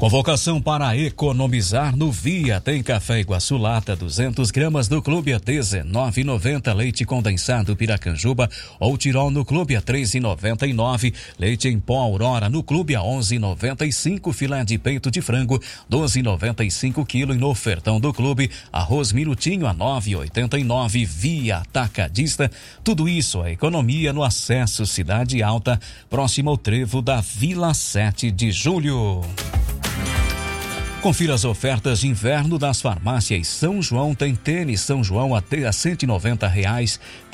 Convocação para economizar no Via. Tem café Iguaçu lata 200 gramas do Clube a R$19,90. Leite condensado Piracanjuba ou Tirol no Clube a R$3,99. Leite em pó Aurora no Clube a R$11,95. Filé de peito de frango R$12,95 quilo. E no ofertão do Clube, arroz Minutinho a R$9,89. Via Atacadista. Tudo isso a economia no acesso Cidade Alta, próximo ao trevo da Vila 7 de Julho. Confira as ofertas de inverno das farmácias São João. Tem tênis São João até a R$190.